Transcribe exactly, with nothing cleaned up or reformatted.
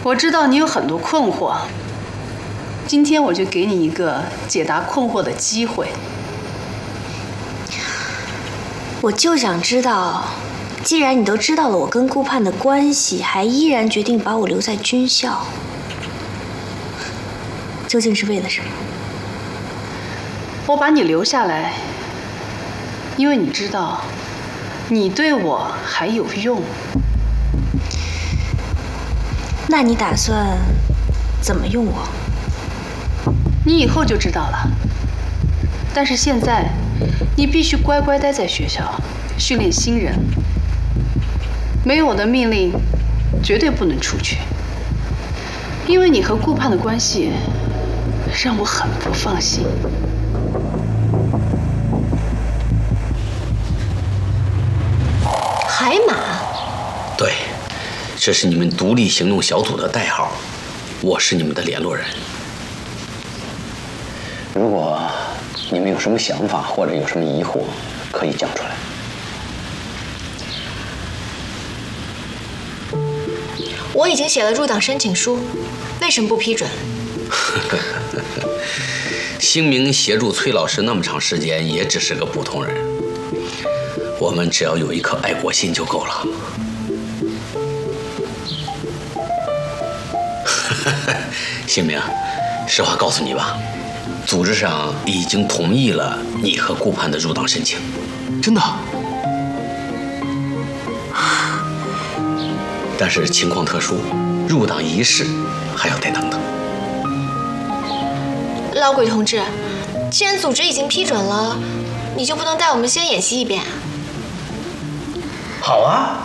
我知道你有很多困惑，今天我就给你一个解答困惑的机会。 我就想知道，既然你都知道了我跟顾盼的关系，还依然决定把我留在军校，究竟是为了什么？ 我把你留下来，因为你知道，你对我还有用。 那你打算怎么用我？ 你以后就知道了。但是现在，你必须乖乖待在学校，训练新人。没有我的命令，绝对不能出去。因为你和顾盼的关系，让我很不放心。 海马？ 对，这是你们独立行动小组的代号，我是你们的联络人。如果你们有什么想法或者有什么疑惑，可以讲出来。 我已经写了入党申请书，为什么不批准？ 星明协助崔老师那么长时间，也只是个普通人。我们只要有一颗爱国心就够了。星明，实话告诉你吧，组织上已经同意了你和顾盼的入党申请。 真的？ 但是情况特殊，入党仪式还要再等等。 老鬼同志，既然组织已经批准了，你就不能带我们先演习一遍？ 好啊，